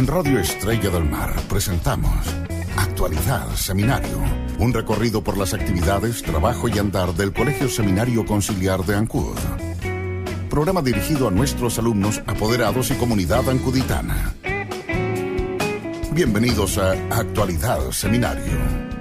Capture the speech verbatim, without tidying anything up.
En Radio Estrella del Mar presentamos Actualidad Seminario, un recorrido por las actividades, trabajo y andar del Colegio Seminario Conciliar de Ancud. Programa dirigido a nuestros alumnos, apoderados y comunidad ancuditana. Bienvenidos a Actualidad Seminario.